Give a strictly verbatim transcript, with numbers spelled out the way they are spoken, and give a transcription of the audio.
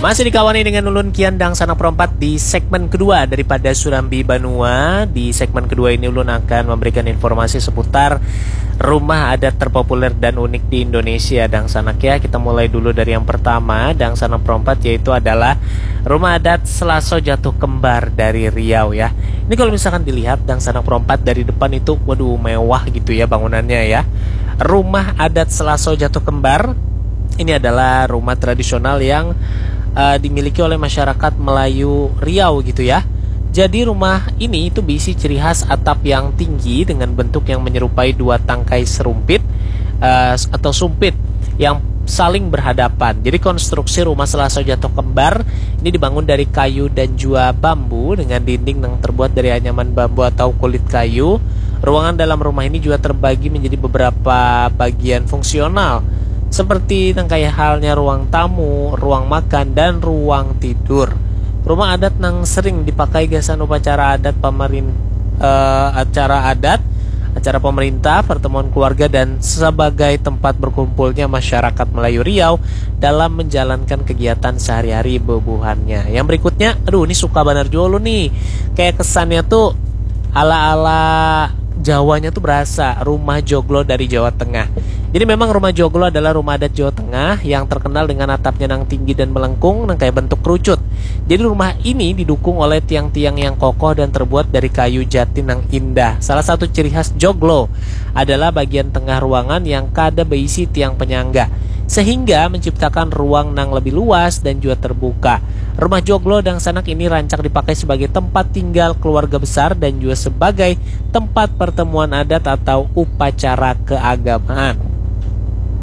Masih dikawani dengan Ulun Kian Dang Sanak Perempat di segmen kedua daripada Surambi Banua. Di segmen kedua ini Ulun akan memberikan informasi seputar rumah adat terpopuler dan unik di Indonesia, Dang Sanak ya. Kita mulai dulu dari yang pertama, Dang Sanak Perempat, yaitu adalah rumah adat Selaso Jatuh Kembar dari Riau ya. Ini kalau misalkan dilihat Dang Sanak Perempat dari depan itu, waduh mewah gitu ya bangunannya ya. Rumah adat Selaso Jatuh Kembar ini adalah rumah tradisional yang Uh, dimiliki oleh masyarakat Melayu Riau gitu ya. Jadi rumah ini itu berisi ciri khas atap yang tinggi dengan bentuk yang menyerupai dua tangkai serumpit uh, atau sumpit yang saling berhadapan. Jadi konstruksi rumah Selaso Jatuh Kembar ini dibangun dari kayu dan jua bambu dengan dinding yang terbuat dari anyaman bambu atau kulit kayu. Ruangan dalam rumah ini juga terbagi menjadi beberapa bagian fungsional, seperti kayak halnya ruang tamu, ruang makan, dan ruang tidur. Rumah adat nang sering dipakai gasan upacara adat pemerin, uh, acara adat, acara pemerintah, pertemuan keluarga, dan sebagai tempat berkumpulnya masyarakat Melayu Riau dalam menjalankan kegiatan sehari-hari bebuhannya. Yang berikutnya, aduh ini suka banar jolo nih. Kayak kesannya tuh ala-ala Jawanya tuh berasa rumah joglo dari Jawa Tengah. Jadi memang rumah joglo adalah rumah adat Jawa Tengah yang terkenal dengan atapnya nang tinggi dan melengkung nang kayak bentuk kerucut. Jadi rumah ini didukung oleh tiang-tiang yang kokoh dan terbuat dari kayu jati nang indah. Salah satu ciri khas joglo adalah bagian tengah ruangan yang kada berisi tiang penyangga, sehingga menciptakan ruang nang lebih luas dan juga terbuka. Rumah joglo Dang Sanak ini rancak dipakai sebagai tempat tinggal keluarga besar dan juga sebagai tempat pertemuan adat atau upacara keagamaan.